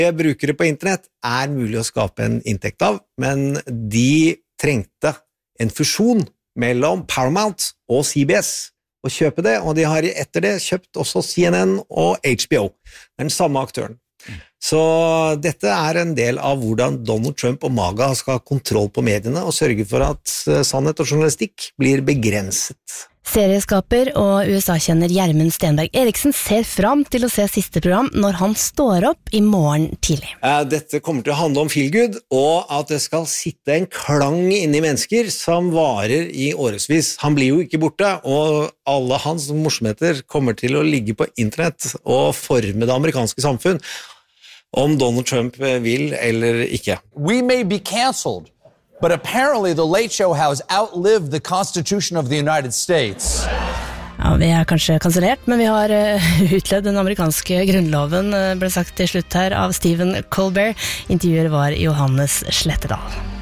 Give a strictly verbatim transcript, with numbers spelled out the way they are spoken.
Brukere på internett er mulig å skape en inntekt av, men de trengte en fusjon mellom Paramount og C B S å kjøpe det, og de har etter det kjøpt også C N N og H B O, den samme aktøren. Så dette er en del av hvordan Donald Trump og MAGA skal ha kontroll på mediene og sørge for at sannhet og journalistikk blir begrenset. Serieskaper og U S A-kjenner Gjermund Stenberg Eriksen ser fram til å se siste program når han står opp i morgen tidlig. Dette kommer til å handle om feelgood, og at det skal sitte en klang inni mennesker som varer i årevis. Han blir jo ikke borte, og alle hans morsomheter kommer til å ligge på internett og forme det amerikanske samfunn, om Donald Trump vil eller ikke. We may be cancelled. But apparently the Late Show has outlived the Constitution of the United States. Ja, vi er kanskje kansellert, men vi har uh, utlevd den amerikanske grunnloven, uh, ble sagt til slutt her av Stephen Colbert. Intervjuer var Johannes Slettedal.